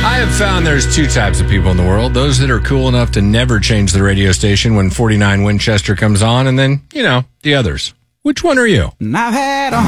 I have found there's two types of people in the world. Those that are cool enough to never change the radio station when 49 Winchester comes on, and then, the others. Which one are you? I've had